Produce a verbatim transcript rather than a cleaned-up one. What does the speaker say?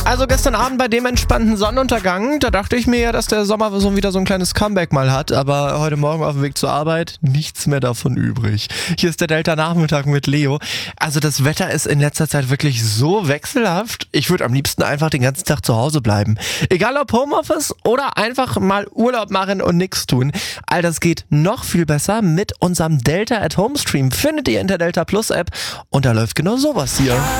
Also gestern Abend bei dem entspannten Sonnenuntergang, da dachte ich mir ja, dass der Sommer so wieder so ein kleines Comeback mal hat, aber heute Morgen auf dem Weg zur Arbeit nichts mehr davon übrig. Hier ist der Delta-Nachmittag mit Leo. Also das Wetter ist in letzter Zeit wirklich so wechselhaft. Ich würde am liebsten einfach den ganzen Tag zu Hause bleiben. Egal ob Homeoffice oder einfach mal Urlaub machen und nichts tun. All das geht noch viel besser mit unserem Delta at Home Stream. Findet ihr in der Delta Plus App und da läuft genau sowas hier.